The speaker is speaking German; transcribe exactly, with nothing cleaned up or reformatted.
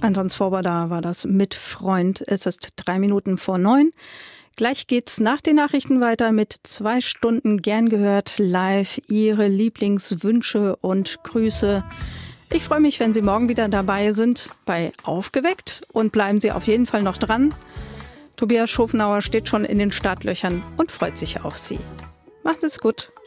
Anton Swoboda war das mit Freund. Es ist drei Minuten vor neun. Gleich geht's nach den Nachrichten weiter mit zwei Stunden gern gehört live. Ihre Lieblingswünsche und Grüße. Ich freue mich, wenn Sie morgen wieder dabei sind bei Aufgeweckt und bleiben Sie auf jeden Fall noch dran. Tobias Schofenauer steht schon in den Startlöchern und freut sich auf Sie. Macht es gut.